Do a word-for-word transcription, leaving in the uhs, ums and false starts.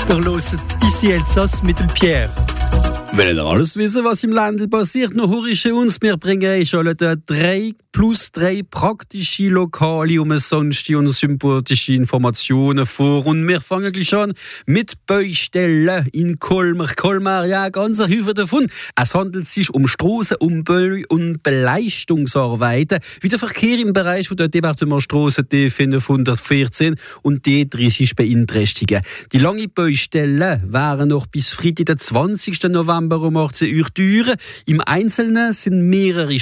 Ihr hört «Ici Elsass» mit dem Pierre. Wollt ihr alles wissen, was im Ländle passiert? Noch hurrische uns. Wir bringen euch alle drei plus drei praktische, lokale, umsonstige und sympathische Informationen vor. Und wir fangen gleich an mit Baustellen in Colmar. Colmar, ja, ganz ein Haufen davon. Es handelt sich um Strassen, um Bau- und Beleistungsarbeiten, wie der Verkehr im Bereich von der Departementstrasse D fünfhundertvierzehn und D dreißig beeinträchtigen. Die lange Baustellen wären noch bis Freitag, den zwanzigsten November um achtzehn Uhr Türen. Im Einzelnen sind mehrere